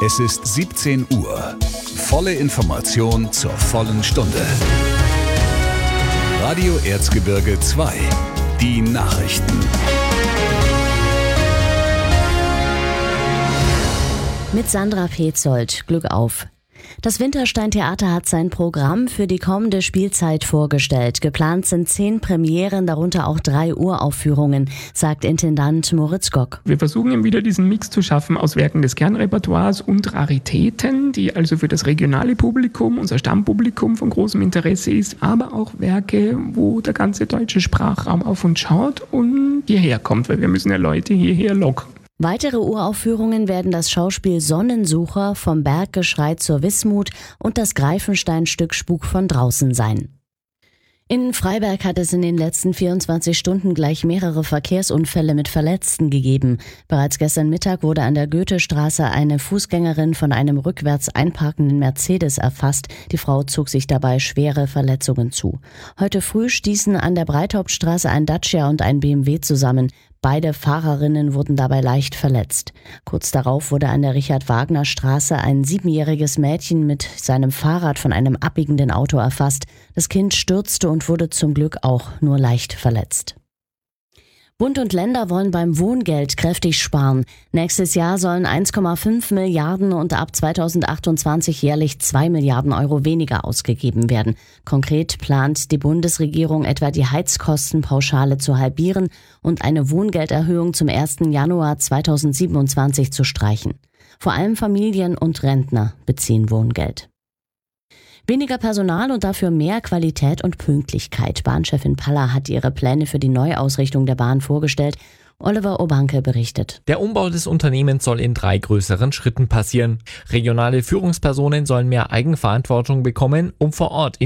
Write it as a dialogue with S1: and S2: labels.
S1: Es ist 17 Uhr. Volle Information zur vollen Stunde. Radio Erzgebirge 2. Die Nachrichten.
S2: Mit Sandra Petzold. Glück auf. Das Winterstein-Theater hat sein Programm für die kommende Spielzeit vorgestellt. Geplant sind 10 Premieren, darunter auch 3 Uraufführungen, sagt Intendant Moritz Gock.
S3: Wir versuchen eben wieder diesen Mix zu schaffen aus Werken des Kernrepertoires und Raritäten, die also für das regionale Publikum, unser Stammpublikum von großem Interesse ist, aber auch Werke, wo der ganze deutsche Sprachraum auf uns schaut und hierher kommt, weil wir müssen ja Leute hierher locken.
S2: Weitere Uraufführungen werden das Schauspiel Sonnensucher, vom Berggeschrei zur Wismut und das Greifenstein-Stück Spuk von draußen sein. In Freiberg hat es in den letzten 24 Stunden gleich mehrere Verkehrsunfälle mit Verletzten gegeben. Bereits gestern Mittag wurde an der Goethestraße eine Fußgängerin von einem rückwärts einparkenden Mercedes erfasst. Die Frau zog sich dabei schwere Verletzungen zu. Heute früh stießen an der Breithauptstraße ein Dacia und ein BMW zusammen. Beide Fahrerinnen wurden dabei leicht verletzt. Kurz darauf wurde an der Richard-Wagner-Straße ein 7-jähriges Mädchen mit seinem Fahrrad von einem abbiegenden Auto erfasst. Das Kind stürzte und wurde zum Glück auch nur leicht verletzt. Bund und Länder wollen beim Wohngeld kräftig sparen. Nächstes Jahr sollen 1,5 Milliarden und ab 2028 jährlich 2 Milliarden Euro weniger ausgegeben werden. Konkret plant die Bundesregierung etwa die Heizkostenpauschale zu halbieren und eine Wohngelderhöhung zum 1. Januar 2027 zu streichen. Vor allem Familien und Rentner beziehen Wohngeld. Weniger Personal und dafür mehr Qualität und Pünktlichkeit. Bahnchefin Paller hat ihre Pläne für die Neuausrichtung der Bahn vorgestellt. Oliver Obanke berichtet.
S4: Der Umbau des Unternehmens soll in 3 größeren Schritten passieren. Regionale Führungspersonen sollen mehr Eigenverantwortung bekommen, um vor Ort